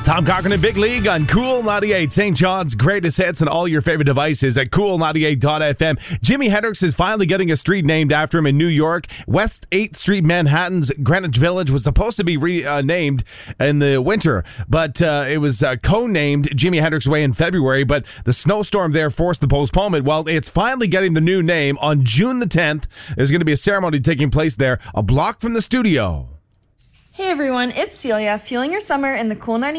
Tom Cochran and Big League on Cool 98. St. John's greatest hits and all your favorite devices at cool98.fm. Jimi Hendrix is finally getting a street named after him in New York. West 8th Street, Manhattan's Greenwich Village was supposed to be renamed in the winter, but it was co-named Jimi Hendrix Way in February, but the snowstorm there forced the postponement. Well, it's finally getting the new name. On June the 10th, there's going to be a ceremony taking place there, a block from the studio. Hey everyone, it's Celia, fueling your summer in the Cool 98.